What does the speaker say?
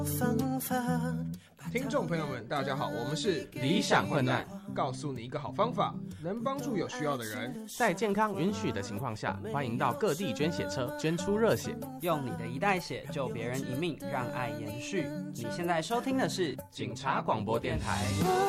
听众朋友们大家好，我们是理想混乱， 告诉你一个好方法，能帮助有需要的人。 在健康允许的情况下，欢迎到各地捐血车捐出热血， 用你的一袋血救别人一命，让爱延续。你现在收听的是警察广播电台。